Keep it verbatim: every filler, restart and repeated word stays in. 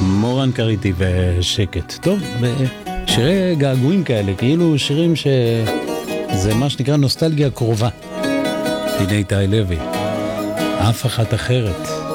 מורן קריטי ושקט. טוב, שירי געגועים כאלה, כאילו שירים שזה מה שנקרא נוסטלגיה קרובה. הנה איתי לוי, אף אחת אחרת.